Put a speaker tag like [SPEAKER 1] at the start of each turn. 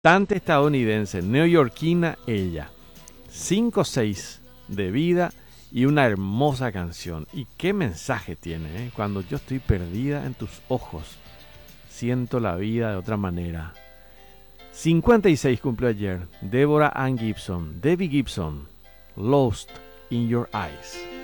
[SPEAKER 1] Cantante estadounidense, neoyorquina ella. 5'6" de vida y una hermosa canción. Y qué mensaje tiene, ¿eh? Cuando yo estoy perdida en tus ojos, siento la vida de otra manera. 56 cumplió ayer. Deborah Ann Gibson, Debbie Gibson, Lost in Your Eyes.